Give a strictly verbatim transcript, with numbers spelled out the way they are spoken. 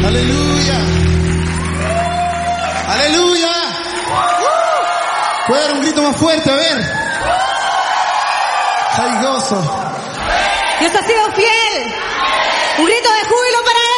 Aleluya. Aleluya. ¿Puede dar un grito más fuerte? A ver. Hay gozo. Dios ha sido fiel. Un grito de júbilo para